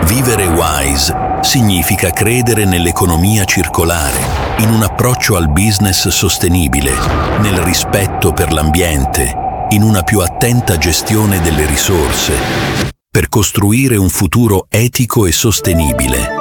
Vivere wise significa credere nell'economia circolare, in un approccio al business sostenibile, nel rispetto per l'ambiente, in una più attenta gestione delle risorse, per costruire un futuro etico e sostenibile.